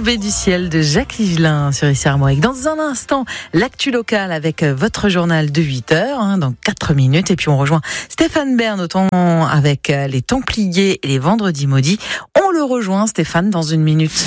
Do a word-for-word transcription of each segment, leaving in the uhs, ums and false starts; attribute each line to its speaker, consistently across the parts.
Speaker 1: Tombée du ciel de Jacques Higelin sur Ici Armorique. Dans un instant, l'actu locale avec votre journal de huit heures, hein, dans quatre minutes. Et puis on rejoint Stéphane Bern, autant avec les Templiers et les Vendredis Maudits. On le rejoint, Stéphane, dans une minute.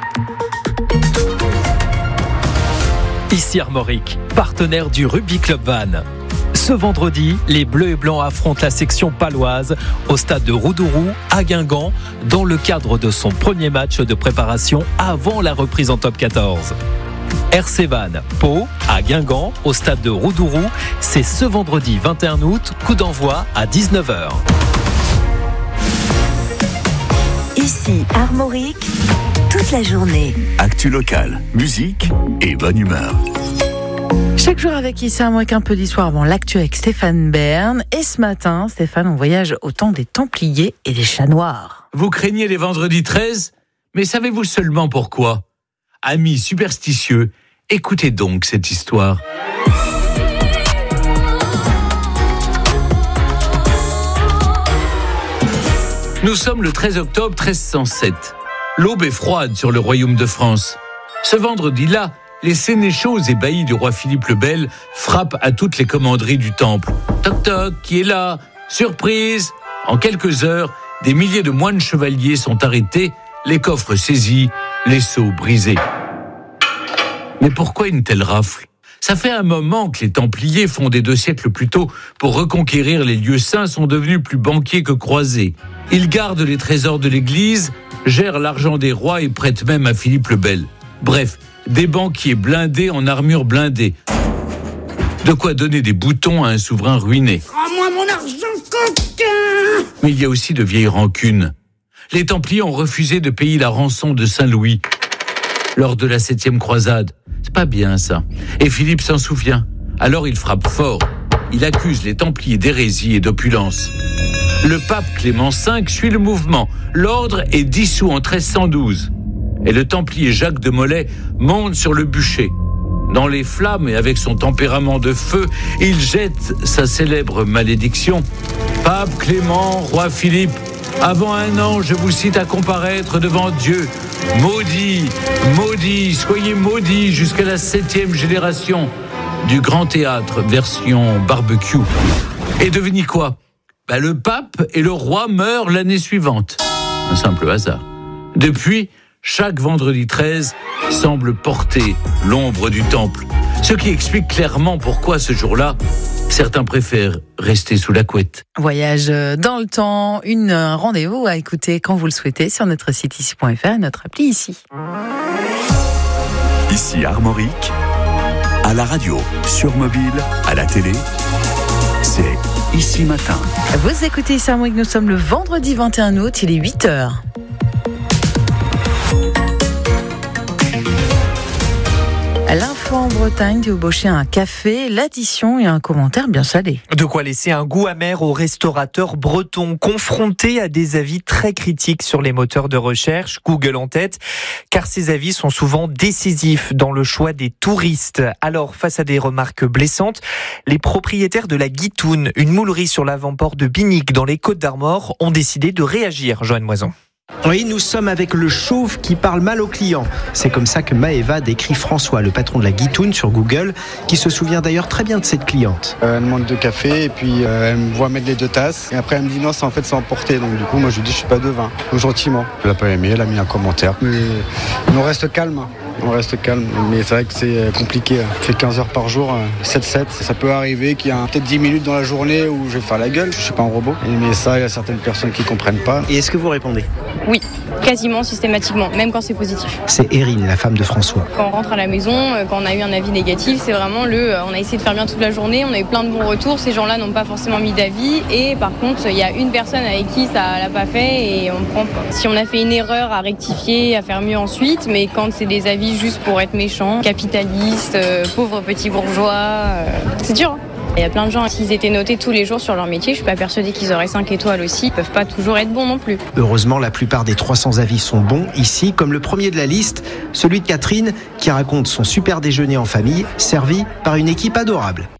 Speaker 2: Ici Armorique, partenaire du Rugby Club Vannes. Ce vendredi, les Bleus et Blancs affrontent la section paloise au stade de Roudourou à Guingamp dans le cadre de son premier match de préparation avant la reprise en top quatorze. R C Vannes, Pau, à Guingamp, au stade de Roudourou, c'est ce vendredi vingt et un août, coup d'envoi à dix-neuf heures.
Speaker 3: Ici Armorique, toute la journée.
Speaker 4: Actu locale, musique et bonne humeur.
Speaker 1: Chaque jour avec Ici Armorique, un peu d'histoire avant l'actu avec Stéphane Bern. Et ce matin, Stéphane, on voyage au temps des Templiers et des Chats Noirs.
Speaker 5: Vous craignez les vendredis treize, mais savez-vous seulement pourquoi ? Amis superstitieux, écoutez donc cette histoire. Nous sommes le treize octobre treize cent sept. L'aube est froide sur le royaume de France. Ce vendredi-là, les sénéchaux et baillis du roi Philippe le Bel frappent à toutes les commanderies du temple. Toc toc, qui est là ? Surprise ! En quelques heures, des milliers de moines chevaliers sont arrêtés, les coffres saisis, les sceaux brisés. Mais pourquoi une telle rafle ? Ça fait un moment que les Templiers, fondés deux siècles plus tôt pour reconquérir les lieux saints, sont devenus plus banquiers que croisés. Ils gardent les trésors de l'Église, gèrent l'argent des rois et prêtent même à Philippe le Bel. Bref, des banquiers blindés en armure blindée. De quoi donner des boutons à un souverain ruiné.
Speaker 6: Rends-moi mon argent, coquin !
Speaker 5: Mais il y a aussi de vieilles rancunes. Les Templiers ont refusé de payer la rançon de Saint-Louis lors de la septième croisade. C'est pas bien ça. Et Philippe s'en souvient. Alors il frappe fort. Il accuse les Templiers d'hérésie et d'opulence. Le pape Clément cinq suit le mouvement. L'ordre est dissous en treize cent douze. Et le Templier Jacques de Molay monte sur le bûcher. Dans les flammes et avec son tempérament de feu, il jette sa célèbre malédiction. Pape Clément, roi Philippe, avant un an, je vous cite à comparaître devant Dieu. Maudit, maudit, soyez maudits jusqu'à la septième génération du Grand Théâtre, version barbecue. Et devinez quoi ? Bah, le pape et le roi meurent l'année suivante. Un simple hasard. Depuis, chaque vendredi treize semble porter l'ombre du temple. Ce qui explique clairement pourquoi ce jour-là, certains préfèrent rester sous la couette.
Speaker 1: Voyage dans le temps, une, un rendez-vous à écouter quand vous le souhaitez sur notre site ici point f r et notre appli Ici.
Speaker 4: Ici Armorique, à la radio, sur mobile, à la télé, c'est Ici Matin.
Speaker 1: Vous écoutez Ici Armorique, nous sommes le vendredi vingt et un août, il est huit heures. L'info en Bretagne, Théo-Baucher, un café, l'addition et un commentaire bien salé.
Speaker 7: De quoi laisser un goût amer aux restaurateurs bretons confrontés à des avis très critiques sur les moteurs de recherche, Google en tête, car ces avis sont souvent décisifs dans le choix des touristes. Alors, face à des remarques blessantes, les propriétaires de la Guitoune, une moulerie sur l'avant-port de Binic dans les Côtes-d'Armor, ont décidé de réagir, Joanne Moison.
Speaker 8: Oui, nous sommes avec le chauve qui parle mal aux clients. C'est comme ça que Maëva décrit François, le patron de la Guitoune sur Google, qui se souvient d'ailleurs très bien de cette cliente.
Speaker 9: Euh, elle demande deux cafés et puis euh, elle me voit mettre les deux tasses. Et après elle me dit non, c'est en fait c'est emporté. Donc du coup moi je lui dis je suis pas de vin. Donc, gentiment. Elle n'a pas aimé, elle a mis un commentaire. Mais on reste calme. On reste calme, mais c'est vrai que c'est compliqué. Je fais quinze heures par jour, sept sept. Ça peut arriver qu'il y a peut-être dix minutes dans la journée où je vais faire la gueule. Je suis pas un robot. Mais ça, il y a certaines personnes qui comprennent pas.
Speaker 8: Et est-ce que vous répondez ?
Speaker 10: Oui, quasiment systématiquement, même quand c'est positif.
Speaker 8: C'est Erin, la femme de François.
Speaker 10: Quand on rentre à la maison, quand on a eu un avis négatif, c'est vraiment le on a essayé de faire bien toute la journée, on a eu plein de bons retours, ces gens-là n'ont pas forcément mis d'avis et par contre, il y a une personne avec qui ça l'a pas fait et on prend si on a fait une erreur à rectifier, à faire mieux ensuite, mais quand c'est des avis juste pour être méchant, capitaliste, euh, pauvre petit bourgeois, euh, c'est dur. Hein. Il y a plein de gens, s'ils étaient notés tous les jours sur leur métier, je suis pas persuadée qu'ils auraient cinq étoiles aussi. Ils peuvent pas toujours être bons non plus.
Speaker 8: Heureusement, la plupart des trois cents avis sont bons ici, comme le premier de la liste, celui de Catherine, qui raconte son super déjeuner en famille, servi par une équipe adorable.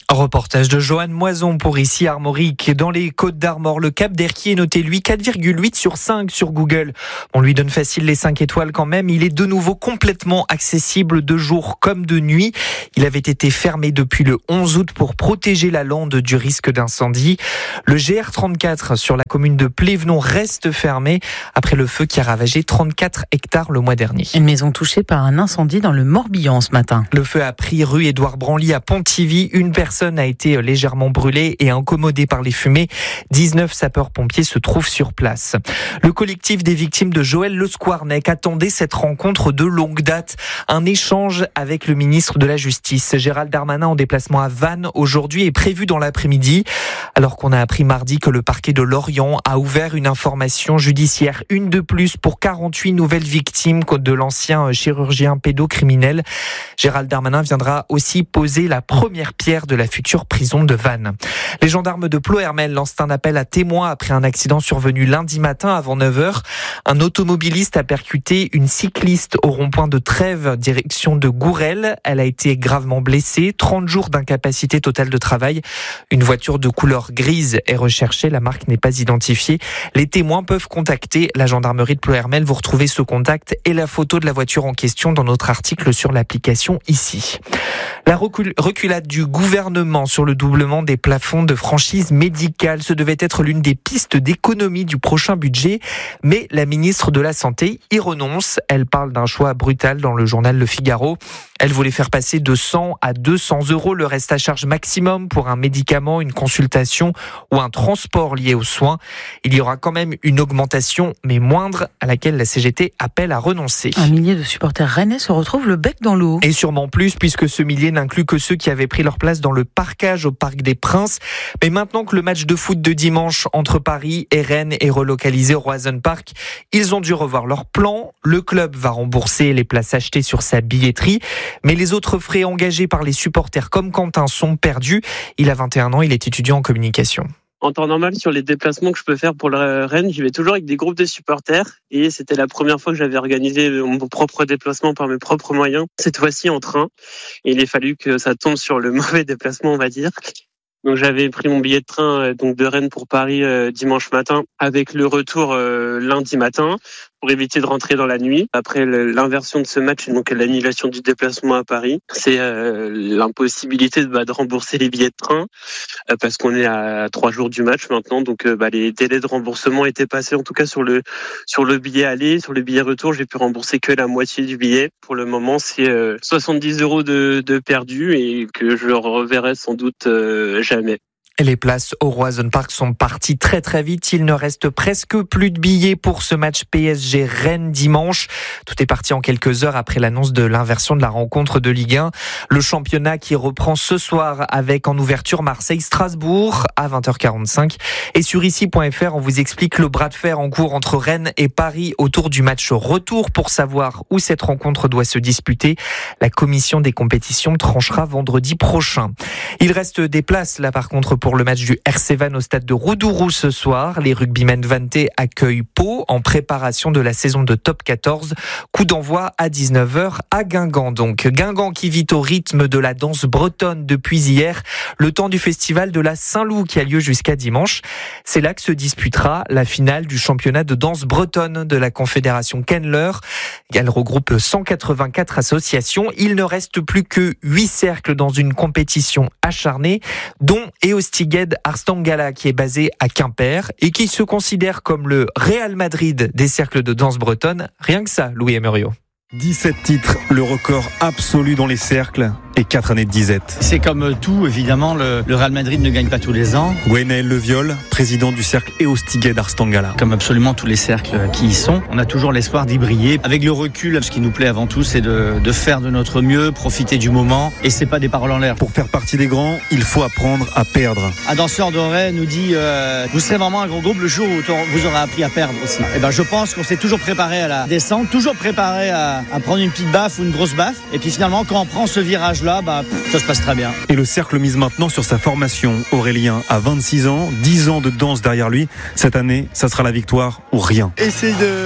Speaker 7: Reportage de Joanne Moison pour ici Armorique. Dans les Côtes d'Armor, le Cap d'Erquy est noté lui quatre virgule huit sur cinq sur Google. On lui donne facile les cinq étoiles quand même. Il est de nouveau complètement accessible de jour comme de nuit. Il avait été fermé depuis le onze août pour protéger la lande du risque d'incendie. Le G R trente-quatre sur la commune de Plévenon reste fermé après le feu qui a ravagé trente-quatre hectares le mois dernier.
Speaker 1: Une maison touchée par un incendie dans le Morbihan ce matin.
Speaker 7: Le feu a pris rue Édouard Branly à Pontivy. Une personne a été légèrement brûlée et incommodée par les fumées. dix-neuf sapeurs-pompiers se trouvent sur place. Le collectif des victimes de Joël Le Squarnec attendait cette rencontre de longue date. Un échange avec le ministre de la Justice. Gérald Darmanin en déplacement à Vannes aujourd'hui est prévu dans l'après-midi. Alors qu'on a appris mardi que le parquet de Lorient a ouvert une information judiciaire. Une de plus pour quarante-huit nouvelles victimes de l'ancien chirurgien pédocriminel. Gérald Darmanin viendra aussi poser la première pierre de la future prison de Vannes. Les gendarmes de Ploërmel lancent un appel à témoins après un accident survenu lundi matin avant neuf heures. Un automobiliste a percuté une cycliste au rond-point de Trèves, direction de Gourel. Elle a été gravement blessée. trente jours d'incapacité totale de travail. Une voiture de couleur grise est recherchée. La marque n'est pas identifiée. Les témoins peuvent contacter la gendarmerie de Ploërmel. Vous retrouvez ce contact et la photo de la voiture en question dans notre article sur l'application ici. La recul- reculade du gouvernement sur le doublement des plafonds de franchise médicale. Ce devait être l'une des pistes d'économie du prochain budget, mais la ministre de la Santé y renonce. Elle parle d'un choix brutal dans le journal Le Figaro. Elle voulait faire passer de cent à deux cents euros le reste à charge maximum pour un médicament, une consultation ou un transport lié aux soins. Il y aura quand même une augmentation, mais moindre, à laquelle la C G T appelle à renoncer.
Speaker 1: Un millier de supporters rennais se retrouvent le bec dans l'eau.
Speaker 7: Et sûrement plus, puisque ce millier n'inclut que ceux qui avaient pris leur place dans le parcage au Parc des Princes. Mais maintenant que le match de foot de dimanche entre Paris et Rennes est relocalisé au Roison Park, ils ont dû revoir leur plan. Le club va rembourser les places achetées sur sa billetterie, mais les autres frais engagés par les supporters comme Quentin sont perdus. Il a vingt et un ans, il est étudiant en communication.
Speaker 11: En temps normal, sur les déplacements que je peux faire pour le Rennes, j'y vais toujours avec des groupes de supporters. Et c'était la première fois que j'avais organisé mon propre déplacement par mes propres moyens. Cette fois-ci en train. Et il a fallu que ça tombe sur le mauvais déplacement, on va dire. Donc j'avais pris mon billet de train donc de Rennes pour Paris euh, dimanche matin, avec le retour euh, lundi matin, pour éviter de rentrer dans la nuit. Après l'inversion de ce match, donc l'annulation du déplacement à Paris, c'est euh, l'impossibilité de, bah, de rembourser les billets de train, euh, parce qu'on est à trois jours du match maintenant. Donc euh, bah, les délais de remboursement étaient passés, en tout cas sur le sur le billet aller, sur le billet retour, j'ai pu rembourser que la moitié du billet. Pour le moment, c'est euh, soixante-dix euros de, de perdu et que je reverrai sans doute euh, jamais.
Speaker 7: Les places au Roison Park sont parties très très vite. Il ne reste presque plus de billets pour ce match P S G-Rennes dimanche. Tout est parti en quelques heures après l'annonce de l'inversion de la rencontre de Ligue un. Le championnat qui reprend ce soir avec en ouverture Marseille-Strasbourg à vingt heures quarante-cinq. Et sur ici point f r, on vous explique le bras de fer en cours entre Rennes et Paris autour du match retour. Pour savoir où cette rencontre doit se disputer, la commission des compétitions tranchera vendredi prochain. Il reste des places là par contre pour le match du R C Vannes au stade de Roudourou ce soir. Les rugbymen vantais accueillent Pau en préparation de la saison de top quatorze. Coup d'envoi à dix-neuf heures à Guingamp donc. Guingamp qui vit au rythme de la danse bretonne depuis hier, le temps du festival de la Saint-Loup qui a lieu jusqu'à dimanche. C'est là que se disputera la finale du championnat de danse bretonne de la Confédération Kenler. Elle regroupe cent quatre-vingt-quatre associations. Il ne reste plus que huit cercles dans une compétition acharnée, dont Eostiged Arstangala qui est basé à Quimper et qui se considère comme le Real Madrid des cercles de danse bretonne. Rien que ça, Louis Emerio.
Speaker 12: dix-sept titres, le record absolu dans les cercles et quatre années de disette.
Speaker 13: C'est comme tout, évidemment, le, le Real Madrid ne gagne pas tous les ans.
Speaker 12: Gwenaël Leviol, président du cercle Eostiged Arstangala.
Speaker 13: Comme absolument tous les cercles qui y sont, on a toujours l'espoir d'y briller. Avec le recul, ce qui nous plaît avant tout, c'est de, de faire de notre mieux, profiter du moment, et c'est pas des paroles en l'air.
Speaker 12: Pour faire partie des grands, il faut apprendre à perdre.
Speaker 13: Un danseur doré nous dit euh, vous serez vraiment un gros groupe le jour où vous aurez appris à perdre aussi. Et ben, je pense qu'on s'est toujours préparé à la descente, toujours préparé à, à prendre une petite baffe ou une grosse baffe, et puis finalement quand on prend ce virage là, bah, ça se passe très bien.
Speaker 12: Et le cercle mise maintenant sur sa formation. Aurélien a vingt-six ans, dix ans de danse derrière lui. Cette année, ça sera la victoire ou rien.
Speaker 14: Essaye de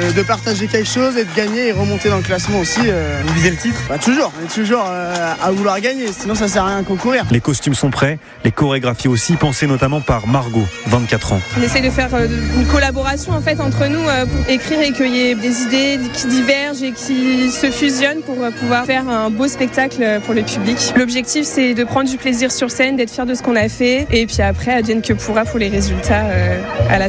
Speaker 14: de, de partager quelque chose et de gagner et remonter dans le classement aussi. Euh...
Speaker 12: Vous visez le titre ?
Speaker 14: Bah, toujours, on est toujours euh, à vouloir gagner, sinon ça sert à rien de concourir.
Speaker 12: Les costumes sont prêts, les chorégraphies aussi, pensées notamment par Margot, vingt-quatre ans.
Speaker 15: On essaie de faire euh, une collaboration en fait entre nous euh, pour écrire et qu'il y ait des idées qui divergent et qui se fusionnent pour euh, pouvoir faire un beau spectacle pour le public. L'objectif c'est de prendre du plaisir sur scène, d'être fier de ce qu'on a fait et puis après advienne que pourra pour les résultats euh, à la